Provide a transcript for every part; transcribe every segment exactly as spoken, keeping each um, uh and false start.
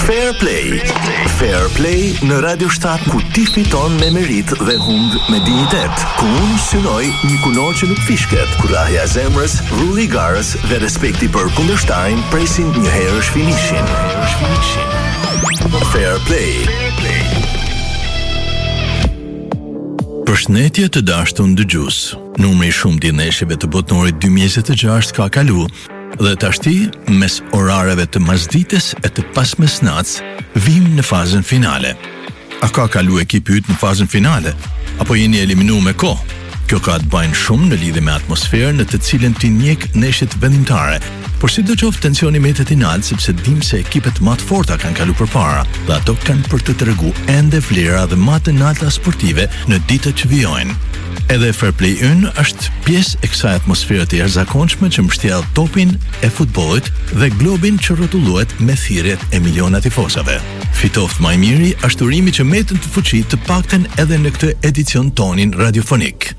Fair Play. Fair Play në Radio shtat ku ti fiton me merit dhe humb me dignitet. Ku unë synoj një kunor që nuk fishket, kurahja e zemrës, rulli i garës dhe respekti për kundërshtarin presin një herësh finishin. Fair Play. Përshëndetje të dashur dëgjues. Numri i shumtë i ndeshjeve të botënorit dy mijë e njëzet e gjashtë ka kalu dhe tashti mes orareve të masdites e të pasmesnatës vim në fazën finale. A ka kalu ekipi yt në fazën finale apo jeni eliminuar me kohë? Kjo ka të bëjë shumë në lidhje me atmosferën në të cilën ti njeh ndeshjet vendimtare. Por sidoqoftë tensioni mbetet i lartë sepse dim se ekipet më të forta kanë kaluar përpara dhe ato kanë për të treguar ende vlera dhe më të larta sportive në ditët që vijojnë. Edhe Fair Play ynë është pjesë e kësaj atmosfere të jashtëzakonshme që mbështjell topin e futbollit dhe globin që rrotullohet me thirrjet e miliona tifozave. Fitoft më i miri është urimi që metën të fuqi të paktën edhe në këtë edicion tonin radiofonik.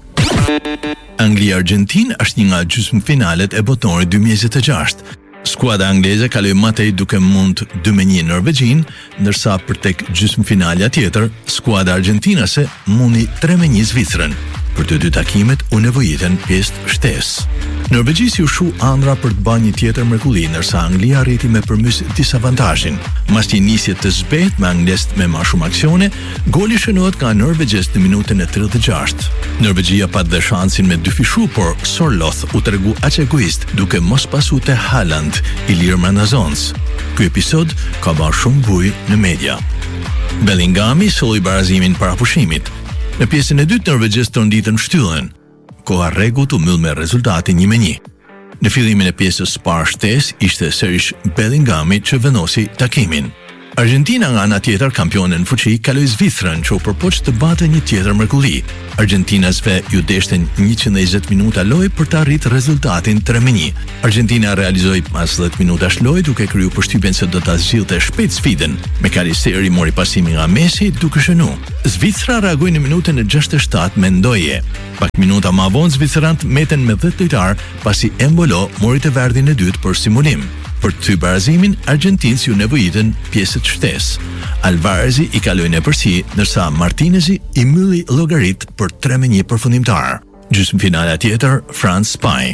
Anglia-Argentinë është një nga gjysmëfinalet e botënorit dy mijë e njëzet e gjashtë. Skuadra angleze kaloi matej duke mund dy me një Norvegjin, ndërsa për tek gjysmëfinalja tjetër, skuadra argjentinase mundi tre me një Zvicrën. Për të dy takimet u nevojiten pjesë shtesë. Norvegjisi u shu ëndra për të bërë një tjetër mrekulli, ndërsa Anglia arriti me përmys disavantazhin. Mas një nisje të zbehtë me anglezët me më shumë aksione, goli shënohet nga norvegjez në minutën e tridhjet e gjashtë. Norvegjia pat dhe shansin me dy fishu, por Sorloth u tregu aq egoist, duke mos pasur te Haaland, i lirë brenda zonës. Ky episod ka bërë shumë bujë në media. Bellingami solli barazimin para pushimit. Në pjesën e dytë norvegjez tronditën shtyllën. Koha rregullt u mbyll me rezultatin një me një. Në fillimin e pjesës së parë shtesë ishte sërish Bellingami që vendosi takimin. Argentina nga ana tjetër, kampione në fuqi, kaloi Zvicrën që u përpoq të bate një tjetër mrekulli. Argentinasve ju deshten njëqind e njëzet minuta lojë për të arritur rezultatin tre me një. Argentina realizoi pas dhjetë minutash lojë duke kryer përshtypjen se do ta zgjidhte shpejt sfidën. McAllisteri mori pasimin nga Messi duke shënuar. Zvicra reagoi në minutën e gjashtëdhjetë e shtatë me ndoje. Pak minuta më vonë zvicrant meten me dhjetë lojtar pasi Embolo mori të verdhin e dytë për simulim. Për të barazimin, argjentinës ju nevojitën pjesët shtesë. Alvarezi i kaloi nëpërsi, ndërsa Martinezi i mylli llogarit për tre me një përfundimtar. Gjysmëfinala tjetër, France-Spanjë.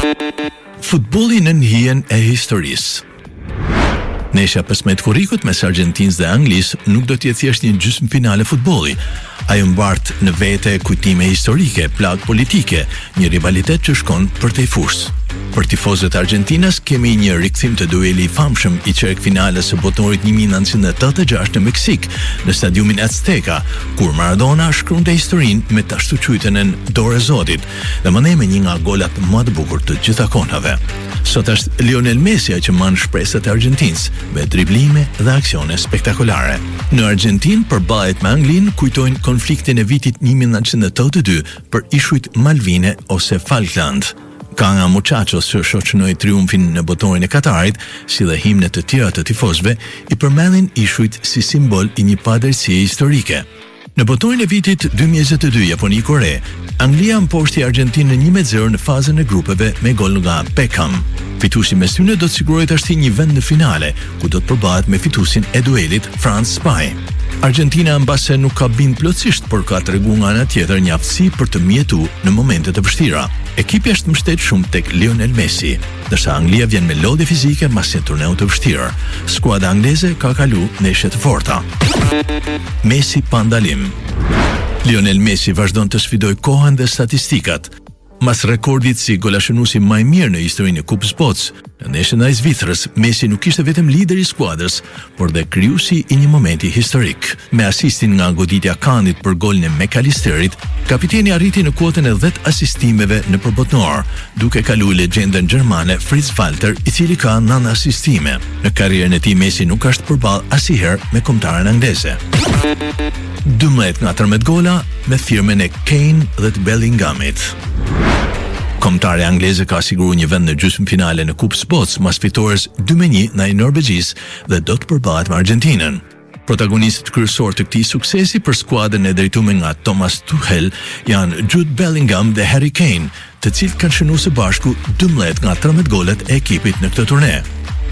Futbolli në hijen e historisë. Neshja pesëmbëdhjetë korrikut mes Argjentinës dhe Anglisë nuk do të jetë thjesht një gjysmëfinale futbolli. Ajo mbart në vete kujtime historike, plagë politike, një rivalitet që shkon për te fushë. Për tifozët e Argjentinas kemi një rikthim të dueli i famshëm i çerkfinales së botënorit një mijë e nëntëqind e tetëdhjetë e gjashtë në Meksik, në stadiumin Azteca, kur Maradona shkronte historinë me të ashtu quajtjen dorë e Zotit, dhe mandej me një nga golat më të bukur të gjitha kohëve. Sot është Lionel Messi që mban shpresat e Argjentinës me driblime dhe aksione spektakolare. Në Argjentinë përballet me Anglinë kujtojnë konfliktin e vitit një mijë e nëntëqind e tetëdhjetë e dy për ishujt Malvine ose Falkland. Ka nga muchachos që shoqënoi triumfin në botënorin e Katarit, si dhe himnet të tjera të tifozëve, i përmendin ishujt si simbol i një padrejtësie historike. Në botënorin e vitit dy mijë e njëzet e dy Japoni-Kore, Anglia mposhti Argjentinë një me zero në fazën e grupeve me gol nga Beckham. Fituesi mes tyre do të sigurohet tashti një vend në finale, ku do të përballet me fituesin e duelit France-Spanjë. Argentina mbase nuk ka bind plotësisht, por ka treguar nga ana tjetër një aftësi për të mjetuar në momente të vështira. Ekipi është mbështet shumë tek Lionel Messi, ndërsa Anglia vjen me lodhje fizike mbas një turneu të vështirë. Skuadra angleze ka kalu ndeshje të forta. Messi pa ndalim. Lionel Messi vazhdon të sfidojë kohën dhe statistikat. Mas rekordit si golashënuesi më i mirë në historinë e Kupës Botës, në ndeshjen ndaj Zvicrës, Messi nuk ishte vetëm lideri i skuadrës, por dhe krijuesi i një momenti historik. Me asistin nga goditja Kandit për golin e McAllisterit, kapiteni arriti në kuotën e dhjetë asistimeve në përbotënor, duke kaluar legjendën gjermane Fritz Walter, i cili ka nëntë asistime. Në karrierën e tij Messi nuk është përballë asnjëherë me kombëtaren angleze. dymbëdhjetë nga tridhjetë gola me firmën e Kane dhe të Bellingamit. Kombëtare angleze ka siguruar një vend në gjysmëfinale në Kupës Botës mas fitores dy me një ndaj Norvegjisë dhe do të përballet me Argjentinën. Protagonistët kryesor të këtij suksesi për skuadrën e drejtuar nga Thomas Tuchel janë Jude Bellingham dhe Harry Kane, të cilët kanë shënuar së bashku dymbëdhjetë nga tridhjetë golet e ekipit në këtë turne.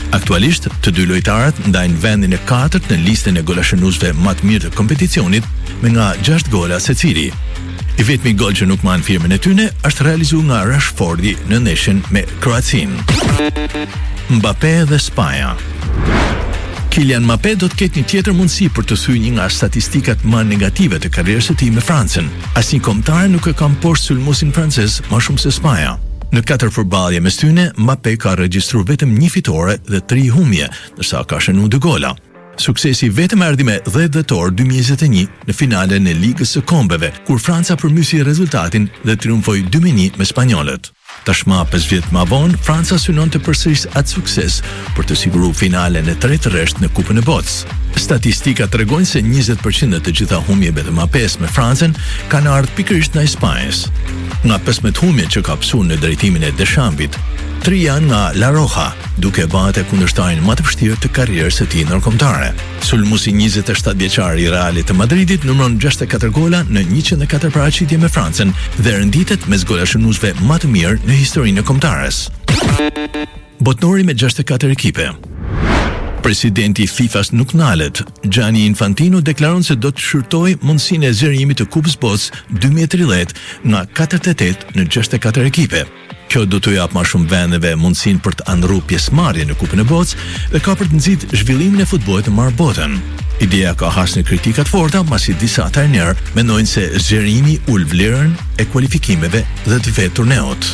Aktualisht, të dy lojtarët ndajnë vendin e katërt në listën e golashënuesve më të mirë të kompeticionit me nga gjashtë gola secili. I vetmi gol që nuk man firmën e tyne është realizuar nga Rashfordi në ndeshjen me Kroacinë. Mbappé dhe Spaja. Kylian Mbappé do të ketë një tjetër mundësi për të thyer një nga statistikat më negative të karrierës së tij me Francën. Asnjë kombëtar nuk e ka mposhtur sulmuesin francez më shumë se Spaja. Në katër përballje mes tyre, Mbappé ka regjistruar vetëm një fitore dhe tri humbje, ndërsa ka shënuar dy gola. Suksesi vetëm erdhi me dhjetë dhjetor dy mijë e njëzet e një në finalen e Ligës së Kombeve, kur Franca përmysi rezultatin dhe triumfoi dy me një me spanjollët. Tashma pesë vjet më vonë, Franca synon të përsërisë atë sukses për të siguruar finalen e tretë rresht në Kupën e Botës. Statistikat tregojnë se njëzet përqind të gjitha humbjeve të Mbappés me Francën kanë ardhur pikërisht nga Spanjës. Nga pesëmbëdhjetë humbjet që ka pasur në drejtimin e Deschampsit, tri janë nga La Roja, duke bate kundërshtarin më të vështirë të karrierës së tij ndërkombëtare. Sulmuesi njëzet e shtatë vjeçar i Realit të Madridit numëron gjashtëdhjetë e katër gola në njëqind e katër paraqitje me Francën dhe renditet mes golashënuesve më të mirë në historinë e kombëtares. Botnori me gjashtëdhjetë e katër ekipe. Presidenti FIFA-s nuk nalet. Gianni Infantino deklaron se do të shërtoj mundësinë e zgjerimit të Kupës Botës dy mijë e tridhjetë nga katërdhjetë e tetë në gjashtëdhjetë e katër ekipe. Kjo do të japë më shumë vendeve mundësinë për të andrruar pjesëmarrje në Kupën e Botës dhe ka për të nxitur zhvillimin e futbollit të marrëbotën. Ideja ka hasur kritika të forta, pasi disa trajnerë mendojnë se zgjerimi ul vlerën e kualifikimeve dhe të vetë turneut.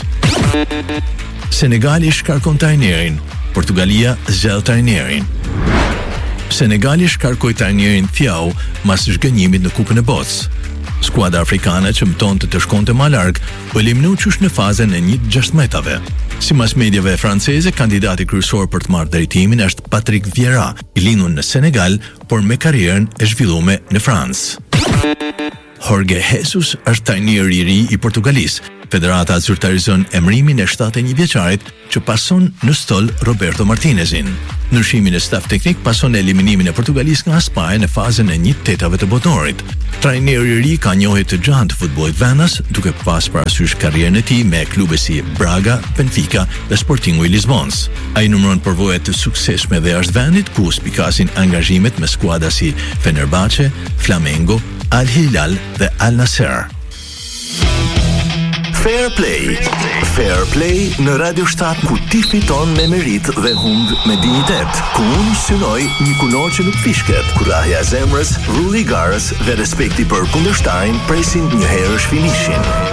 Senegali shkarkon trajnerin, Portugalia zgjidh trajnerin. Senegali shkarkoi trajnerin Thiaw pas zhgënjimit në Kupën e Botës. Skuadra afrikane që mëtonte të shkonte më larg, u eliminu qysh në fazën e një gjashtëdhjetave. Sipas mediave franceze, kandidati kryesor për të marrë drejtimin është Patrick Vieira, i lindur në Senegal, por me karrierën e zhvilluar në Francë. Jorge Jesus është trajneri i ri i Portugalisë. Federata zyrtarizon emrimin e shtatë e një vjeçarit që pason në stol Roberto Martinezin. Ndryshimin e staf teknik pason në eliminimin e Portugalisë nga Spaja në fazën e një tetave të botorit. Trajneri i ri ka njohje të gjatë të futbollit venas, duke pas parasysh karrierën e tij me klube si Braga, Benfica dhe Sportingu i Lisbonës. Ai numëron përvoja të suksesshme dhe jashtë vendit, ku spikasin angazhimet me skuadra si Fenerbahçe, Flamengo, Al Hilal dhe Al Nassr. Fair Play. Fair Play në Radio shtatë, ku ti fiton me merit dhe humb me dinjitet. Ku unë synoj një kunor që nuk fishket, kurajja e zemrës, rulli i garës dhe respekti për kundërshtarin presin një herësh finishin.